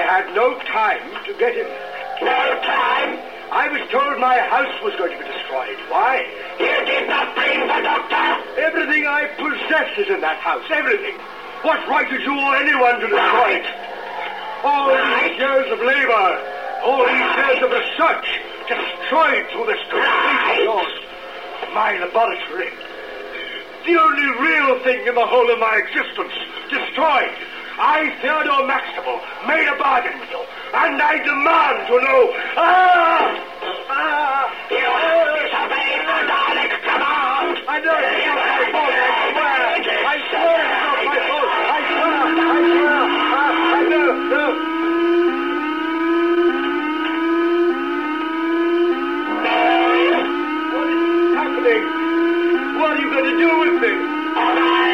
had no time to get him. No time? I was told my house was going to be destroyed. Why? You did not bring the doctor. Everything I possess is in that house. Everything. What right did you or anyone to destroy it? All these years of labor, all these years of research, destroyed through this complete loss. My laboratory. The only real thing in the whole of my existence, destroyed. I, Theodore Maxwell, made a bargain with you, and I demand to know. You have disobeyed the Dalek command. I know it's not my fault, I swear. I swear.